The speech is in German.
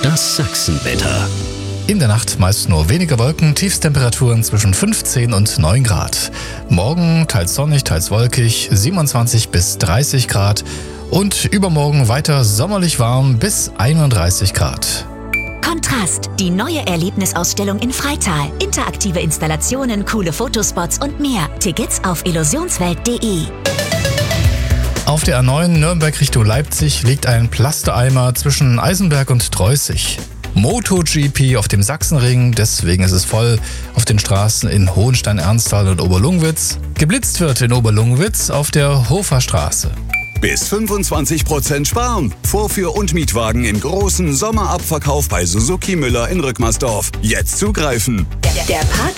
Das Sachsenwetter. In der Nacht meist nur wenige Wolken, Tiefstemperaturen zwischen 15 und 9 Grad. Morgen teils sonnig, teils wolkig, 27 bis 30 Grad. Und übermorgen weiter sommerlich warm bis 31 Grad. Kontrast, die neue Erlebnisausstellung in Freital. Interaktive Installationen, coole Fotospots und mehr. Tickets auf illusionswelt.de. Auf der A9 Nürnberg Richtung Leipzig liegt ein Plastereimer zwischen Eisenberg und Dreußig. MotoGP auf dem Sachsenring, deswegen ist es voll auf den Straßen in Hohenstein-Ernsthal und Oberlungwitz. Geblitzt wird in Oberlungwitz auf der Hoferstraße. Bis 25% sparen. Vorführ- und Mietwagen im großen Sommerabverkauf bei Suzuki Müller in Rückmersdorf. Jetzt zugreifen. Der